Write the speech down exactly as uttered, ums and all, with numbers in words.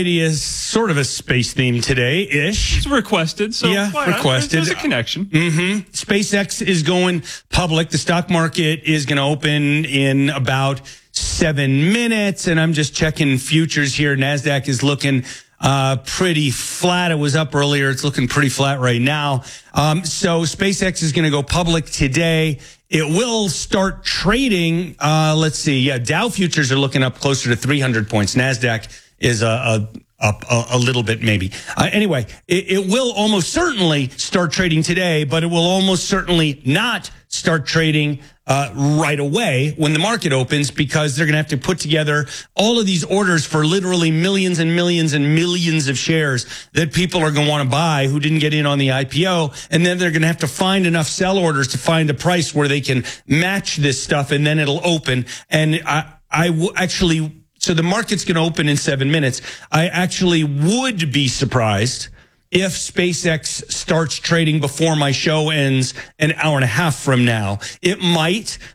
idea is sort of a space theme today-ish. It's requested, so yeah, why not? requested. There's a connection. Mm-hmm. SpaceX is going public. The stock market is going to open in about seven minutes, and I'm just checking futures here. NASDAQ is looking uh, pretty flat. It was up earlier. It's looking pretty flat right now. Um, so SpaceX is going to go public today. It will start trading. Uh, let's see. Yeah, Dow futures are looking up closer to three hundred points. NASDAQ is a, a up a, a little bit, maybe. Uh, anyway, it, it will almost certainly start trading today, but it will almost certainly not start trading uh, right away when the market opens, because they're going to have to put together all of these orders for literally millions and millions and millions of shares that people are going to want to buy who didn't get in on the I P O. And then they're going to have to find enough sell orders to find a price where they can match this stuff, and then it'll open. And I, I w- actually... So the market's going to open in seven minutes. I actually would be surprised if SpaceX starts trading before my show ends an hour and a half from now. It might,